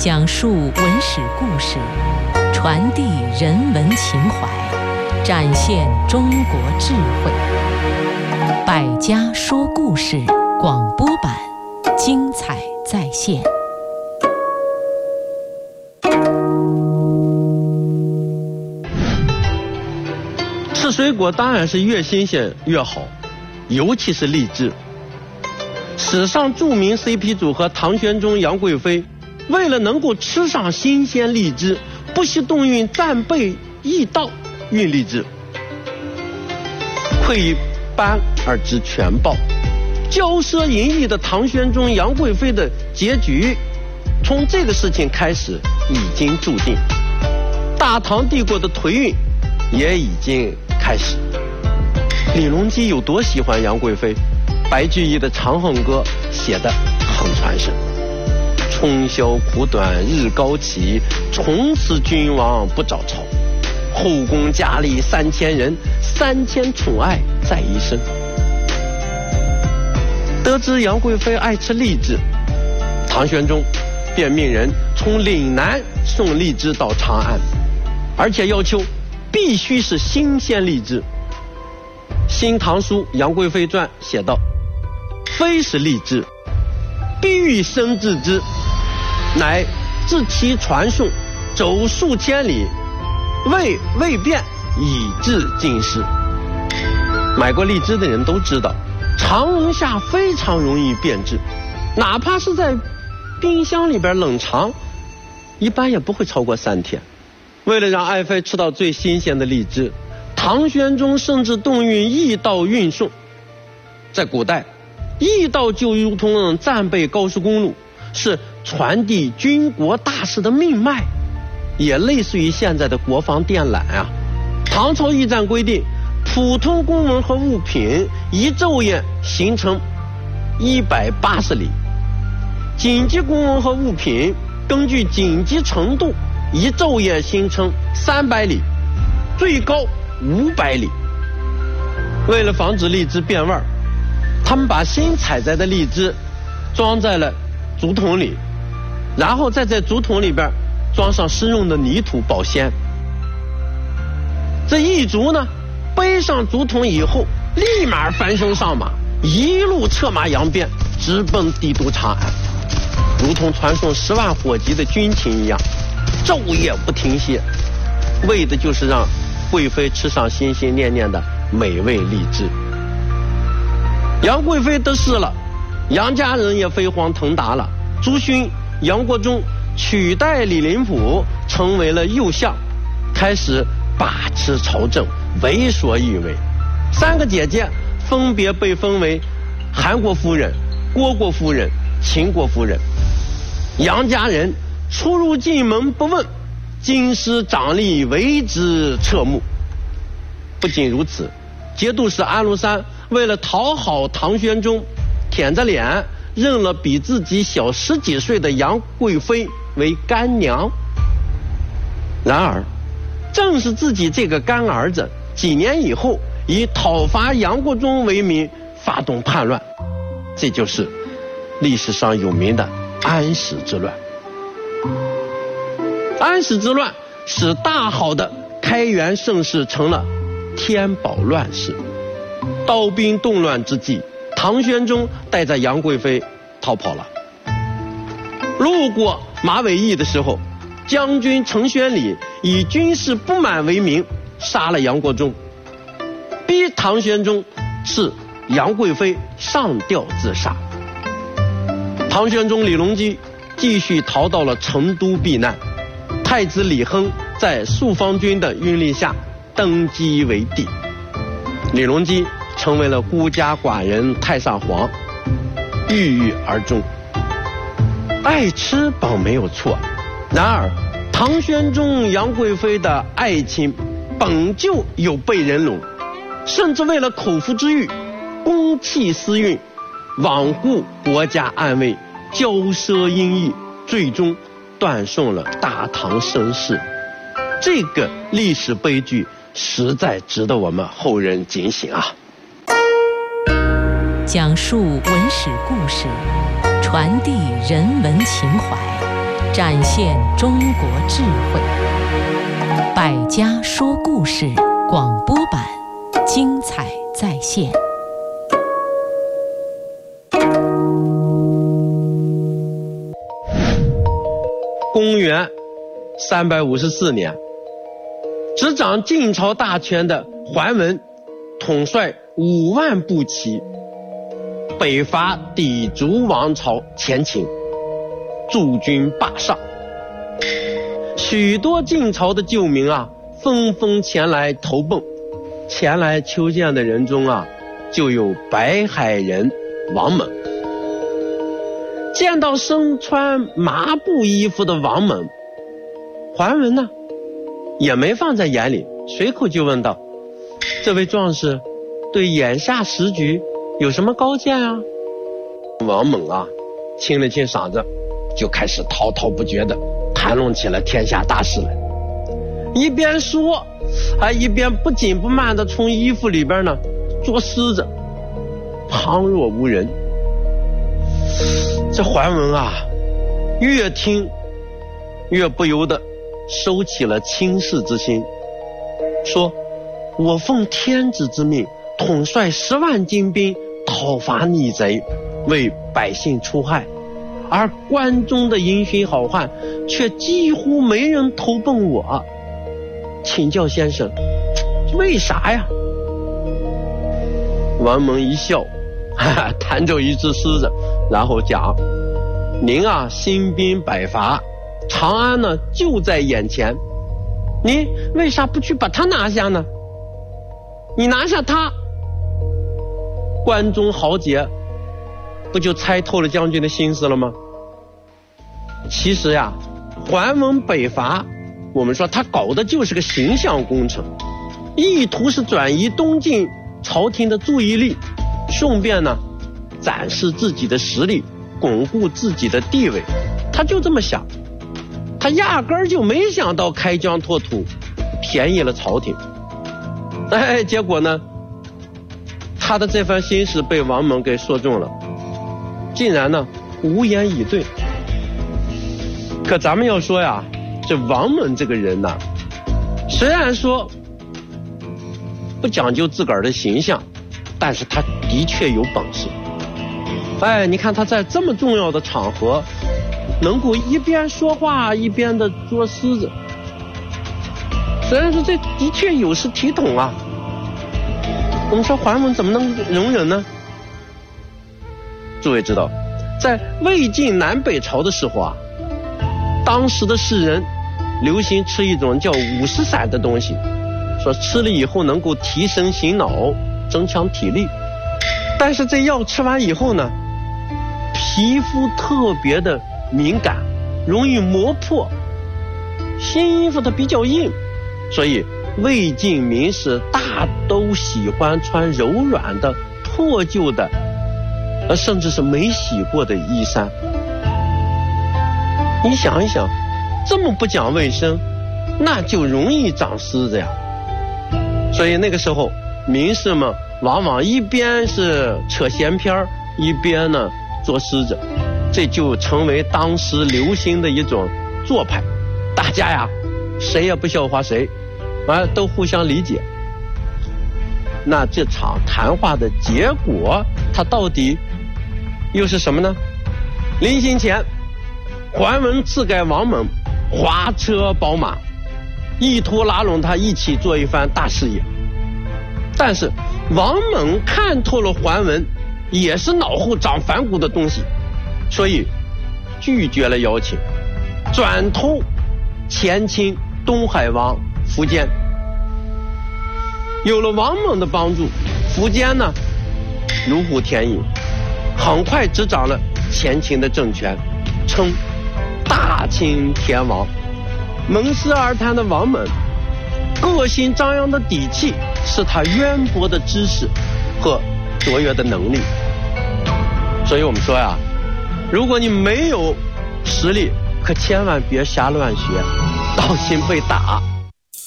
讲述文史故事，传递人文情怀，展现中国智慧。百家说故事广播版，精彩再现。 吃水果当然是越新鲜越好，尤其是荔枝。史上著名 CP 组合唐玄宗、杨贵妃，为了能够吃上新鲜荔枝，不惜动用战备驿道运荔枝。窥一斑而知全豹，骄奢淫逸的唐玄宗、杨贵妃的结局，从这个事情开始已经注定。大唐帝国的颓运也已经开始。李隆基有多喜欢杨贵妃？白居易的《长恨歌》写得很传神：春宵苦短日高起，从此君王不早朝。后宫佳丽3000人，3000宠爱在一身。得知杨贵妃爱吃荔枝，唐玄宗便命人从岭南送荔枝到长安，而且要求必须是新鲜荔枝。《新唐书·杨贵妃传》写道：非是荔枝，必欲生制之，乃自其传送，走数千里，未变，以至今时。买过荔枝的人都知道，常温下非常容易变质，哪怕是在冰箱里边冷藏，一般也不会超过3天。为了让爱妃吃到最新鲜的荔枝，唐玄宗甚至动用驿道运送。在古代，驿道就如同战备高速公路，是传递军国大事的命脉，也类似于现在的国防电缆啊。唐朝驿站规定，普通公文和物品一昼夜行程180里，紧急公文和物品根据紧急程度一昼夜行程300里，最高500里。为了防止荔枝变味儿，他们把新采摘的荔枝装在了竹筒里，然后再在竹筒里边装上湿润的泥土保鲜。这一族呢，背上竹筒以后，立马翻身上马，一路策马扬鞭，直奔帝都长安，如同传送10万火急的军情一样，昼夜不停歇，为的就是让贵妃吃上心心念念的美味荔枝。杨贵妃得势了，杨家人也飞黄腾达了。朱勋、杨国忠取代李林甫成为了右相，开始把持朝政，为所欲为。3个姐姐分别被封为韩国夫人、虢国夫人、秦国夫人。杨家人出入进门不问，京师长吏为之侧目。不仅如此，节度使安禄山为了讨好唐玄宗，舔着脸认了比自己小10几岁的杨贵妃为干娘。然而正是自己这个干儿子，几年以后以讨伐杨国忠为名发动叛乱，这就是历史上有名的安史之乱。安史之乱使大好的开元盛世成了天宝乱世。刀兵动乱之际，唐玄宗带着杨贵妃逃跑了。路过马嵬驿的时候，将军陈宣礼以军事不满为名杀了杨国忠，逼唐玄宗赐杨贵妃上吊自杀。唐玄宗李隆基继续逃到了成都避难，太子李亨在肃方军的运力下登基为帝，李隆基成为了孤家寡人太上皇，郁郁而终。爱吃本没有错，然而唐玄宗杨贵妃的爱情本就有被人拢，甚至为了口腹之欲，公器私运，罔顾国家安危，骄奢淫逸，最终断送了大唐盛世。这个历史悲剧实在值得我们后人警醒啊！ 讲述文史故事，传递人文情怀， 展现中国智慧。百家说故事广播版，精彩再现。 公元354年，执掌晋朝大权的桓文统帅5万步骑，北伐氐族王朝前秦，驻军霸上。许多晋朝的旧民纷纷前来投奔。前来求见的人中就有白海人王猛。见到身穿麻布衣服的王猛，桓文呢也没放在眼里，随口就问道：这位壮士对眼下时局有什么高见啊？王猛清了清嗓子，就开始滔滔不绝地谈论起了天下大事来。一边说一边不紧不慢地从衣服里边呢捉虱子，旁若无人。这桓文越听越不由得收起了轻视之心，说：我奉天子之命，统帅10万精兵讨伐逆贼，为百姓除害，而关中的英雄好汉却几乎没人投奔我，请教先生，为啥呀？王猛一笑，弹走一只狮子，然后讲：您兴兵北伐，长安呢就在眼前，您为啥不去把它拿下呢？你拿下它，关中豪杰不就猜透了将军的心思了吗？其实桓文北伐，我们说他搞的就是个形象工程，意图是转移东晋朝廷的注意力，顺便呢展示自己的实力，巩固自己的地位。他就这么想，他压根儿就没想到开疆拓土便宜了朝廷。结果呢他的这番心思被王猛给说中了，竟然呢无言以对。可咱们要说这王猛这个人呢，虽然说不讲究自个儿的形象，但是他的确有本事。你看他在这么重要的场合能够一边说话一边的捉狮子，虽然说这的确有失体统我们说桓文怎么能容忍呢？诸位知道，在魏晋南北朝的时候当时的士人流行吃一种叫五石散的东西，说吃了以后能够提神醒脑，增强体力。但是这药吃完以后呢，皮肤特别的敏感，容易磨破，新衣服它比较硬，所以魏晋民士大都喜欢穿柔软的破旧的甚至是没洗过的衣衫。你想一想，这么不讲卫生，那就容易长虱子呀。所以那个时候民士们往往一边是扯闲篇，一边呢捉虱子，这就成为当时流行的一种做派。大家谁也不笑话谁，都互相理解。那这场谈话的结果它到底又是什么呢？临行前，桓文赐给王猛华车宝马，意图拉拢他一起做一番大事业。但是王猛看透了桓文也是脑后长反骨的东西，所以拒绝了邀请，转头前侵东海王苻坚。有了王猛的帮助，苻坚呢如虎添翼，很快执掌了前秦的政权，称大清天王。门师而谈的王猛，个性张扬的底气是他渊博的知识和卓越的能力。所以我们说如果你没有实力，可千万别瞎乱学，当心被打。